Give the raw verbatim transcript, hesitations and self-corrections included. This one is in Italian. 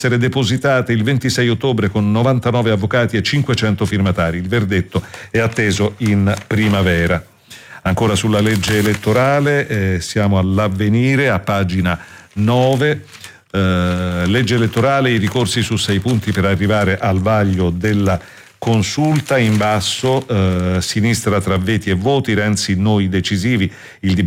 essere depositate il ventisei ottobre con novantanove avvocati e cinquecento firmatari. Il verdetto è atteso in primavera. Ancora sulla legge elettorale, eh, siamo all'Avvenire, a pagina nove. Eh, legge elettorale, i ricorsi su sei punti per arrivare al vaglio della consulta. In basso, eh, sinistra tra veti e voti, Renzi noi decisivi, il dibattito